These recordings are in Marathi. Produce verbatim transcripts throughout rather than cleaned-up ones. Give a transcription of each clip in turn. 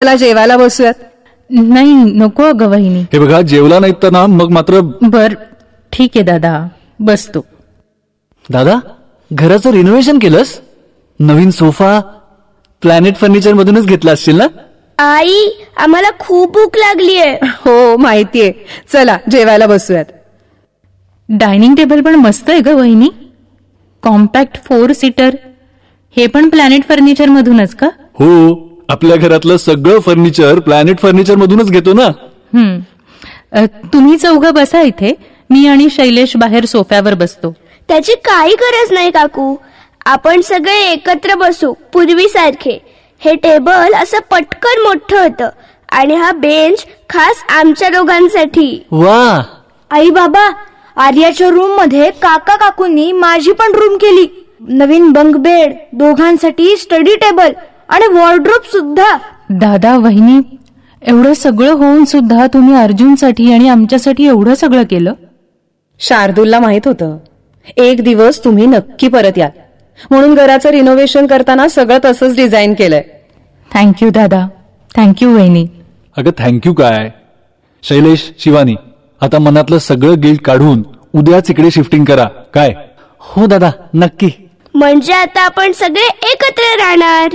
चला जेवायला बसूयात. नाही नको अगं वहिनी. हे बघा, जेवला नाहीत तर ना मग मात्र. बर ठीक आहे दादा, बसतो. दादा, घराचं रिनोव्हेशन केलंस? नवीन सोफा प्लॅनेट फर्निचर मधूनच घेतला असशील ना? आई, आम्हाला खूप भूक लागलीये. हो माहितीये, चला जेवायला बसूयात. डायनिंग टेबल पण मस्त आहे ग वहिनी, कॉम्पॅक्ट फोर सीटर. हे पण प्लॅनेट फर्निचर मधूनच का? हो, आपल्या घरातलं सगळं फर्निचर प्लॅनेट फर्निचर मधूनच घेतो ना. हम्म तुम्ही चौघं बसा इथे, मी आणि शैलेश बाहेर सोफ्यावर बसतो. त्याची काही गरज नाही काकू, आपण सगळे एकत्र बसू पूर्वीसारखे. हे टेबल असं पटकन मोठं होतं आणि हा बेंच खास आमच्या दोघांसाठी. वा. आई बाबा, आर्याच्या रूम मध्ये काका काकूंनी माझी पण रूम केली. नवीन बंक बेड, दोघांसाठी स्टडी टेबल आणि वॉर्डरोब सुद्धा. दादा वहिनी, एवढं सगळं होऊन सुद्धा तुम्ही अर्जुनसाठी आणि आमच्यासाठी एवढं सगळं केलं. शार्दूलला माहित होतं एक दिवस तुम्ही नक्की परत याल, म्हणून घराचं रिनोव्हेशन करताना सगळं तसंच डिझाईन केलंय. थँक्यू दादा, थँक्यू वहिनी. अगं थँक्यू काय, शैलेश, शिवानी, आता मनातलं सगळं गिल्ट काढून उद्याच इकडे शिफ्टिंग करा. काय? हो दादा, नक्की. म्हणजे आता आपण सगळे एकत्र राहणार.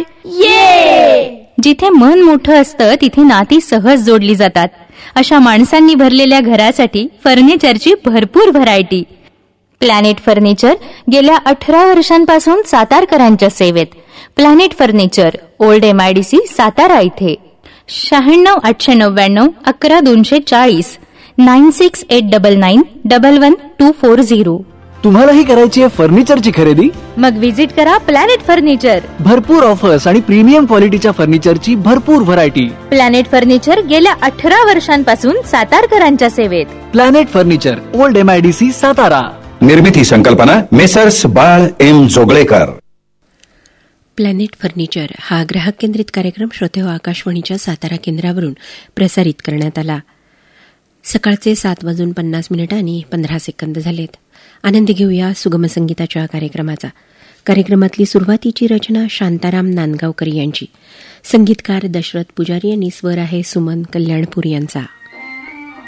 ये. जिथे मन मोठं असतं तिथे नाती सहज जोडली जातात. अशा माणसांनी भरलेल्या घरासाठी फर्निचरची भरपूर व्हरायटी. प्लॅनेट फर्निचर गेल्या अठरा वर्षांपासून सातारकरांच्या सेवेत. Planet furniture, old MIDC, Satara इथे. शहाण्णव आठशे नव्याण्णव अकरा दोनशे चाळीस nine six eight double nine double one two four zero. तुम्हालाही करायची आहे फर्निचरची खरेदी? मग विजिट करा प्लॅनेट फर्निचर. भरपूर ऑफर्स आणि प्रीमियम क्वालिटीच्या फर्निचरची भरपूर व्हरायटी. प्लॅनेट फर्निचर गेल्या अठरा वर्षांपासून सातारकरांच्या सेवेत. Planet furniture, old MIDC, Satara. निर्मिती संकल्पना मेसर्स बाळ एम जोगळेकर. प्लॅनेट फर्निचर हा ग्राहक केंद्रित कार्यक्रम श्रोतेहो आकाशवाणीच्या सातारा केंद्रावरून प्रसारित करण्यात आला. सकाळचे सात वाजून पन्नास मिनिटं आणि पंधरा सेकंद झालेत. आनंद घेऊया सुगम संगीताच्या कार्यक्रमाचा. कार्यक्रमातली सुरुवातीची रचना शांताराम नांदगावकर यांची, संगीतकार दशरथ पुजारी आणि स्वर आहे सुमन कल्याणपूर यांचा.